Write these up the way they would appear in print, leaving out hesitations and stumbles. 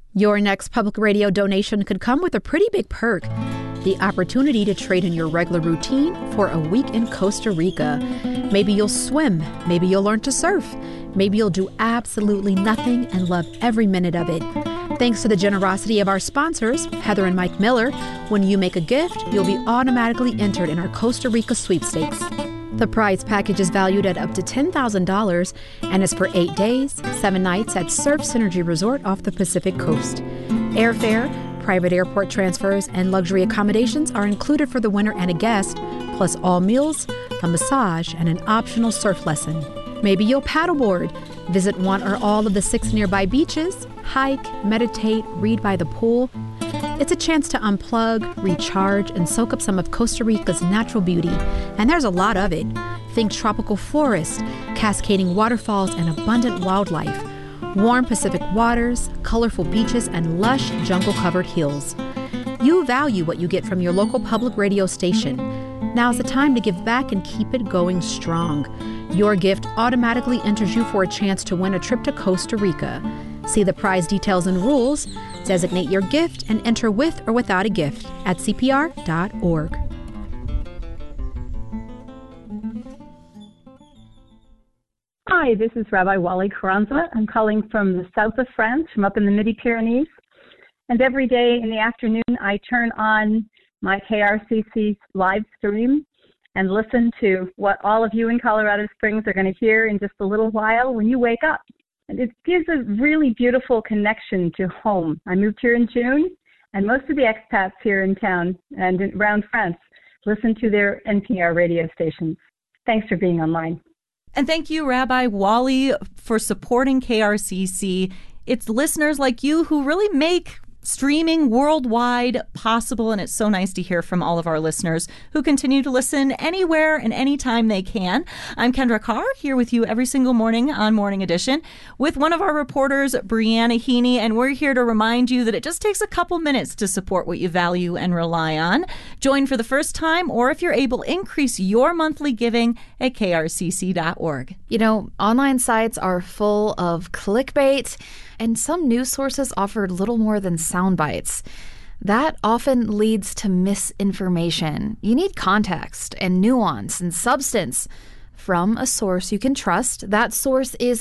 Your next public radio donation could come with a pretty big perk. The opportunity to trade in your regular routine for a week in Costa Rica. Maybe you'll swim. Maybe you'll learn to surf. Maybe you'll do absolutely nothing and love every minute of it. Thanks to the generosity of our sponsors, Heather and Mike Miller, when you make a gift, you'll be automatically entered in our Costa Rica sweepstakes. The prize package is valued at up to $10,000 and is for 8 days, 7 nights at Surf Synergy Resort off the Pacific Coast. Airfare, private airport transfers, and luxury accommodations are included for the winner and a guest, plus all meals, a massage, and an optional surf lesson. Maybe you'll paddleboard, visit one or all of the 6 nearby beaches, hike, meditate, read by the pool. It's a chance to unplug, recharge, and soak up some of Costa Rica's natural beauty. And there's a lot of it. Think tropical forest, cascading waterfalls, and abundant wildlife. Warm Pacific waters, colorful beaches, and lush jungle-covered hills. You value what you get from your local public radio station. Now's the time to give back and keep it going strong. Your gift automatically enters you for a chance to win a trip to Costa Rica. See the prize details and rules, designate your gift, and enter with or without a gift at CPR.org. Hi, this is Rabbi Wally Carranza. I'm calling from the south of France, from up in the Midi-Pyrenees. And every day in the afternoon, I turn on my KRCC live stream and listen to what all of you in Colorado Springs are going to hear in just a little while when you wake up. And it gives a really beautiful connection to home. I moved here in June, and most of the expats here in town and around France listen to their NPR radio stations. Thanks for being online. And thank you, Rabbi Wally, for supporting KRCC. It's listeners like you who really make streaming worldwide possible, and it's so nice to hear from all of our listeners who continue to listen anywhere and anytime they can. I'm Kendra Carr, here with you every single morning on Morning Edition with one of our reporters, Brianna Heaney, and we're here to remind you that it just takes a couple minutes to support what you value and rely on. Join for the first time, or if you're able, increase your monthly giving at krcc.org. You know, online sites are full of clickbait, and some news sources offer little more than sound bites. That often leads to misinformation. You need context and nuance and substance from a source you can trust. That source is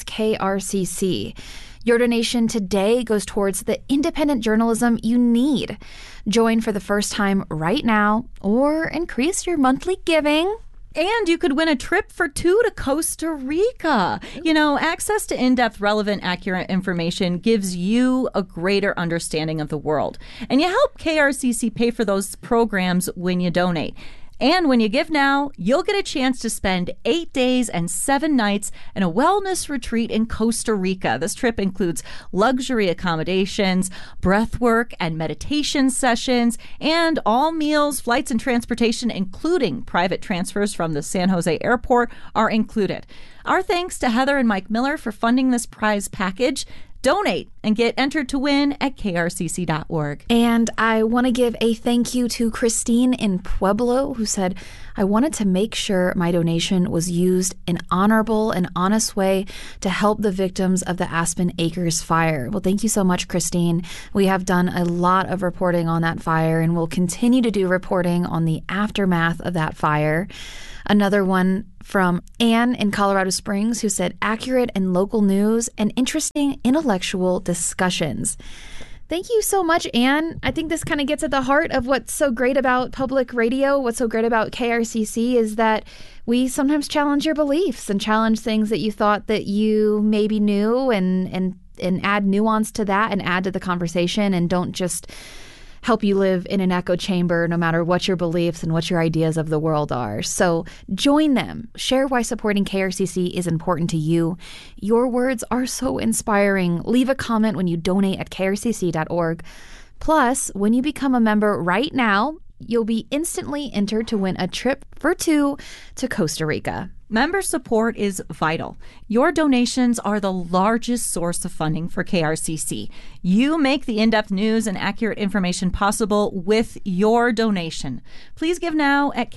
KRCC. Your donation today goes towards the independent journalism you need. Join for the first time right now, or increase your monthly giving. And you could win a trip for 2 to Costa Rica. You know, access to in-depth, relevant, accurate information gives you a greater understanding of the world. And you help KRCC pay for those programs when you donate. And when you give now, you'll get a chance to spend 8 days and 7 nights in a wellness retreat in Costa Rica. This trip includes luxury accommodations, breath work and meditation sessions, and all meals, flights, and transportation, including private transfers from the San Jose airport, are included. Our thanks to Heather and Mike Miller for funding this prize package. Donate and get entered to win at krcc.org. And I want to give a thank you to Christine in Pueblo, who said, I wanted to make sure my donation was used in honorable and honest way to help the victims of the Aspen Acres fire. Well, thank you so much, Christine. We have done a lot of reporting on that fire, and we'll continue to do reporting on the aftermath of that fire. Another one from Anne in Colorado Springs, who said, accurate and local news and interesting intellectual discussions. Thank you so much, Anne. I think this kind of gets at the heart of what's so great about public radio. What's so great about KRCC is that we sometimes challenge your beliefs and challenge things that you thought that you maybe knew, and add nuance to that and add to the conversation, and don't just help you live in an echo chamber no matter what your beliefs and what your ideas of the world are. So join them. Share why supporting KRCC is important to you. Your words are so inspiring. Leave a comment when you donate at krcc.org. Plus, when you become a member right now, you'll be instantly entered to win a trip for 2 to Costa Rica. Member support is vital. Your donations are the largest source of funding for KRCC. You make the in-depth news and accurate information possible with your donation. Please give now at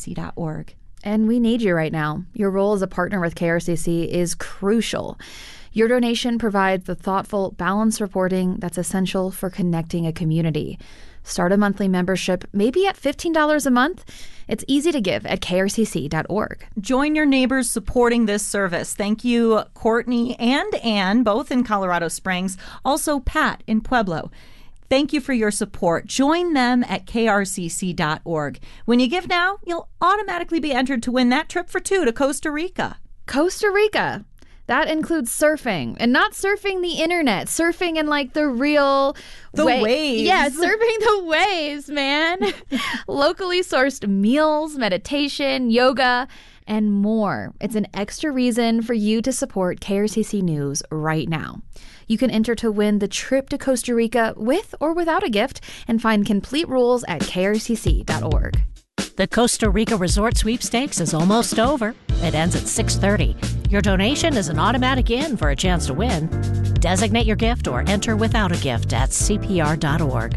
krcc.org. And we need you right now. Your role as a partner with KRCC is crucial. Your donation provides the thoughtful, balanced reporting that's essential for connecting a community. Start a monthly membership, maybe at $15 a month. It's easy to give at krcc.org. Join your neighbors supporting this service. Thank you, Courtney and Ann, both in Colorado Springs. Also, Pat in Pueblo. Thank you for your support. Join them at krcc.org. When you give now, you'll automatically be entered to win that trip for two to Costa Rica. Costa Rica. That includes surfing, and not surfing the internet, surfing in like the real waves. Yeah, surfing the waves, man. Locally sourced meals, meditation, yoga, and more. It's an extra reason for you to support KRCC News right now. You can enter to win the trip to Costa Rica with or without a gift and find complete rules at krcc.org. The Costa Rica Resort Sweepstakes is almost over. It ends at 6:30. Your donation is an automatic in for a chance to win. Designate your gift or enter without a gift at cpr.org.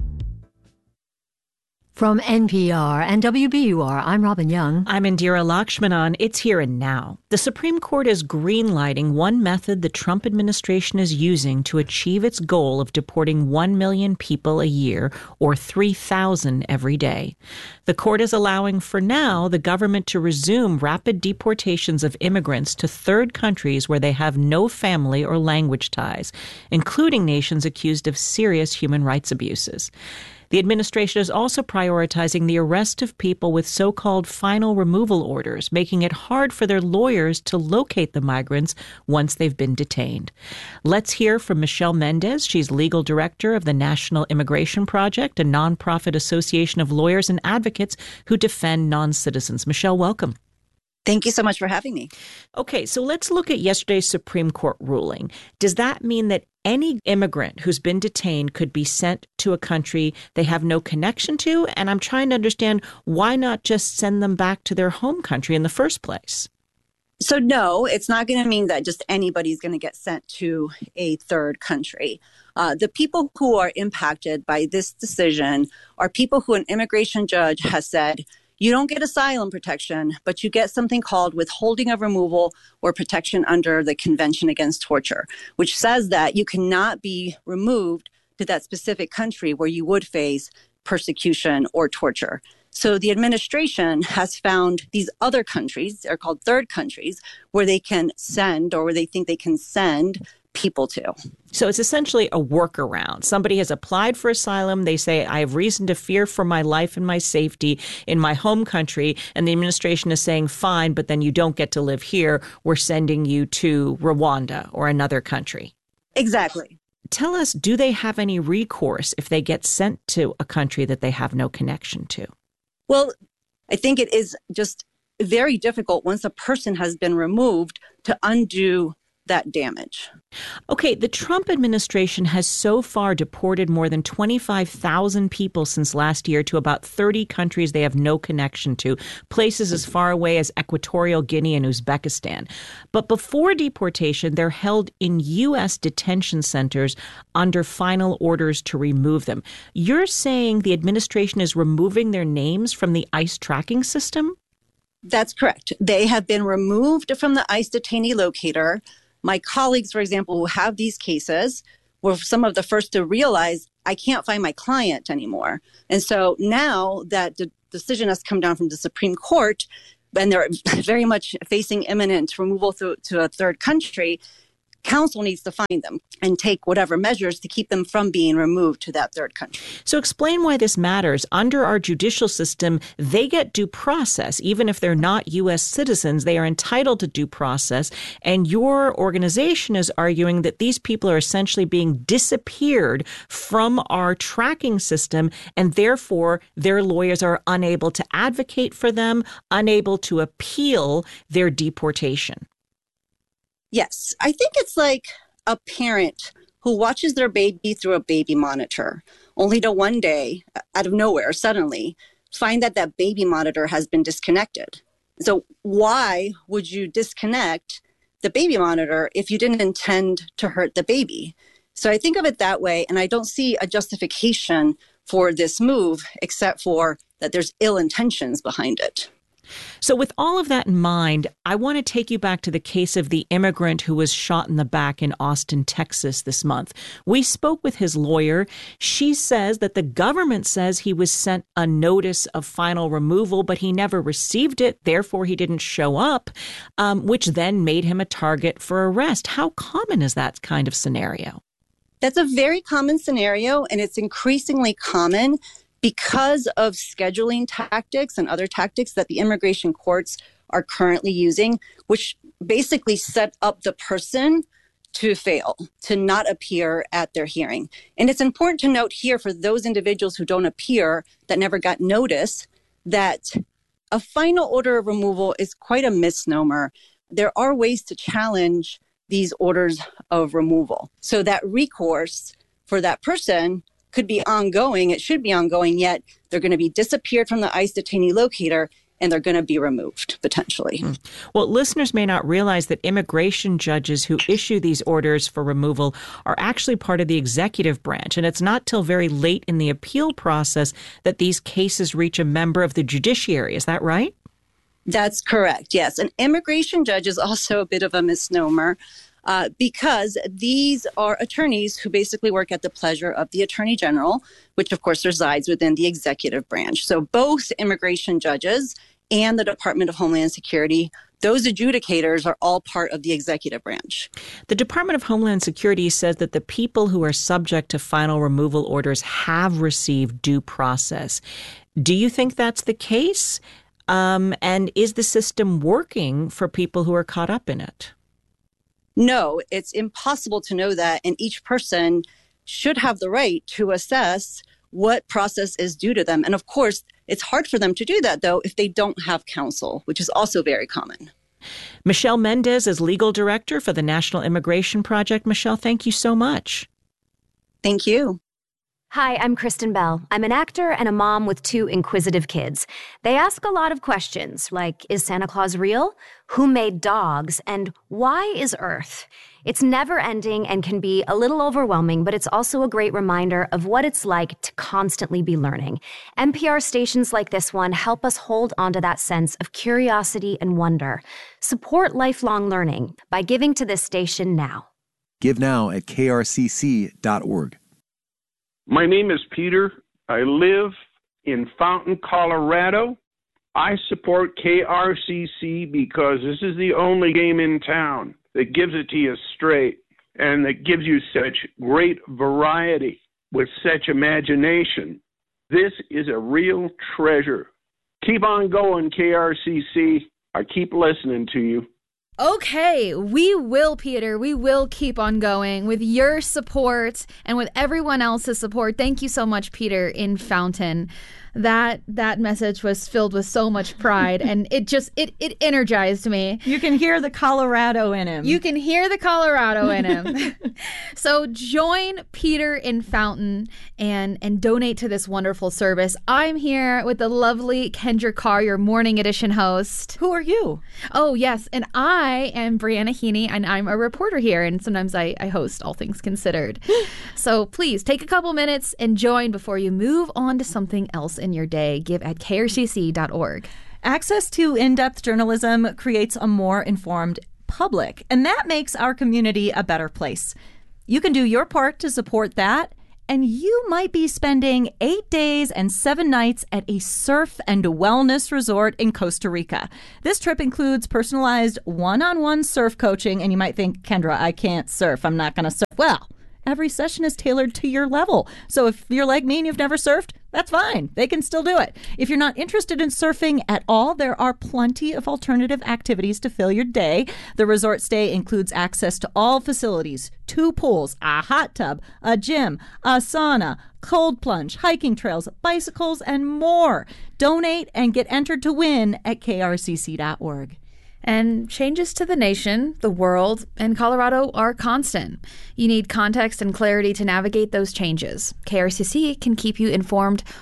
From NPR and WBUR, I'm Robin Young. I'm Indira Lakshmanan. It's here and now. The Supreme Court is greenlighting one method the Trump administration is using to achieve its goal of deporting 1 million people a year, or 3,000 every day. The court is allowing, for now, the government to resume rapid deportations of immigrants to third countries where they have no family or language ties, including nations accused of serious human rights abuses. The administration is also prioritizing the arrest of people with so-called final removal orders, making it hard for their lawyers to locate the migrants once they've been detained. Let's hear from Michelle Mendez. She's legal director of the National Immigration Project, a nonprofit association of lawyers and advocates who defend non-citizens. Michelle, welcome. Thank you so much for having me. Okay, so let's look at yesterday's Supreme Court ruling. Does that mean that any immigrant who's been detained could be sent to a country they have no connection to? And I'm trying to understand, why not just send them back to their home country in the first place? So no, it's not going to mean that just anybody's going to get sent to a third country. The people who are impacted by this decision are people who an immigration judge has said, you don't get asylum protection, but you get something called withholding of removal or protection under the Convention Against Torture, which says that you cannot be removed to that specific country where you would face persecution or torture. So the administration has found these other countries, they're called third countries, where they can send, or where they think they can send people to. So it's essentially a workaround. Somebody has applied for asylum. They say, I have reason to fear for my life and my safety in my home country. And the administration is saying, fine, but then you don't get to live here. We're sending you to Rwanda or another country. Exactly. Tell us, do they have any recourse if they get sent to a country that they have no connection to? Well, I think it is just very difficult once a person has been removed to undo that damage. Okay, the Trump administration has so far deported more than 25,000 people since last year to about 30 countries they have no connection to, places as far away as Equatorial Guinea and Uzbekistan. But before deportation, they're held in U.S. detention centers under final orders to remove them. You're saying the administration is removing their names from the ICE tracking system? That's correct. They have been removed from the ICE detainee locator. My colleagues, for example, who have these cases were some of the first to realize I can't find my client anymore. And so now that the decision has come down from the Supreme Court, and they're very much facing imminent removal to a third country, counsel needs to find them and take whatever measures to keep them from being removed to that third country. So explain why this matters. Under our judicial system, they get due process. Even if they're not U.S. citizens, they are entitled to due process. And your organization is arguing that these people are essentially being disappeared from our tracking system, and therefore their lawyers are unable to advocate for them, unable to appeal their deportation. Yes, I think it's like a parent who watches their baby through a baby monitor, only to one day, out of nowhere, suddenly find that that baby monitor has been disconnected. So why would you disconnect the baby monitor if you didn't intend to hurt the baby? So I think of it that way, and I don't see a justification for this move, except for that there's ill intentions behind it. So with all of that in mind, I want to take you back to the case of the immigrant who was shot in the back in Austin, Texas this month. We spoke with his lawyer. She says that the government says he was sent a notice of final removal, but he never received it. Therefore, he didn't show up, which then made him a target for arrest. How common is that kind of scenario? That's a very common scenario, and it's increasingly common because of scheduling tactics and other tactics that the immigration courts are currently using, which basically set up the person to fail, to not appear at their hearing. And it's important to note here for those individuals who don't appear, that never got notice, that a final order of removal is quite a misnomer. There are ways to challenge these orders of removal. So that recourse for that person could be ongoing. It should be ongoing, yet they're going to be disappeared from the ICE detainee locator and they're going to be removed potentially. Well, listeners may not realize that immigration judges who issue these orders for removal are actually part of the executive branch. And it's not till very late in the appeal process that these cases reach a member of the judiciary. Is that right? That's correct, yes. An immigration judge is also a bit of a misnomer because these are attorneys who basically work at the pleasure of the Attorney General, which of course resides within the executive branch. So both immigration judges and the Department of Homeland Security, those adjudicators are all part of the executive branch. The Department of Homeland Security says that the people who are subject to final removal orders have received due process. Do you think that's the case? And is the system working for people who are caught up in it? No, it's impossible to know that. And each person should have the right to assess what process is due to them. And of course, it's hard for them to do that, though, if they don't have counsel, which is also very common. Michelle Mendez is legal director for the National Immigration Project. Michelle, thank you so much. Thank you. Hi, I'm Kristen Bell. I'm an actor and a mom with 2 inquisitive kids. They ask a lot of questions, like, is Santa Claus real? Who made dogs? And why is Earth? It's never ending and can be a little overwhelming, but it's also a great reminder of what it's like to constantly be learning. NPR stations like this one help us hold onto that sense of curiosity and wonder. Support lifelong learning by giving to this station now. Give now at krcc.org. My name is Peter. I live in Fountain, Colorado. I support KRCC because this is the only game in town that gives it to you straight and that gives you such great variety with such imagination. This is a real treasure. Keep on going, KRCC. I keep listening to you. Okay, we will, Peter. We will keep on going with your support and with everyone else's support. Thank you so much, Peter in Fountain. That message was filled with so much pride, and it energized me. You can hear the Colorado in him. You can hear the Colorado in him. So join Peter in Fountain and donate to this wonderful service. I'm here with the lovely Kendra Carr, your morning edition host. Who are you? Oh, yes. And I am Brianna Heaney, and I'm a reporter here, and sometimes I host All Things Considered. So please take a couple minutes and join before you move on to something else in your day. Give at krcc.org. Access to in-depth journalism creates a more informed public, and that makes our community a better place. You can do your part to support that, and you might be spending 8 days and 7 nights at a surf and wellness resort in Costa Rica. This trip includes personalized one-on-one surf coaching, and you might think, Kendra, I can't surf. I'm not going to surf. Well, every session is tailored to your level. So if you're like me and you've never surfed, that's fine. They can still do it. If you're not interested in surfing at all, there are plenty of alternative activities to fill your day. The resort stay includes access to all facilities, 2 pools, a hot tub, a gym, a sauna, cold plunge, hiking trails, bicycles, and more. Donate and get entered to win at krcc.org. And changes to the nation, the world, and Colorado are constant. You need context and clarity to navigate those changes. KRCC can keep you informed